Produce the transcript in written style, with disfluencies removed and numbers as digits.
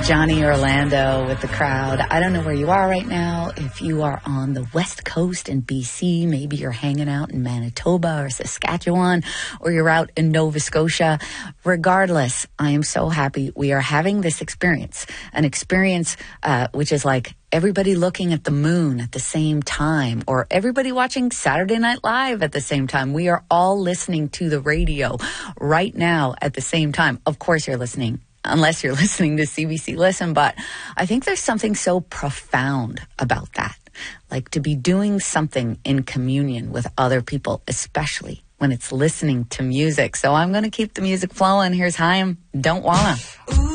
Johnny Orlando with The Crowd. I don't know where you are right now. If you are on the West Coast in BC, maybe you're hanging out in Manitoba or Saskatchewan, or you're out in Nova Scotia. Regardless, I am so happy we are having this experience, an experience which is like everybody looking at the moon at the same time, or everybody watching Saturday Night Live at the same time. We are all listening to the radio right now at the same time. Of course you're listening, unless you're listening to CBC Listen, but I think there's something so profound about that. Like to be doing something in communion with other people, especially when it's listening to music. So I'm going to keep the music flowing. Here's Haim, Don't Wanna.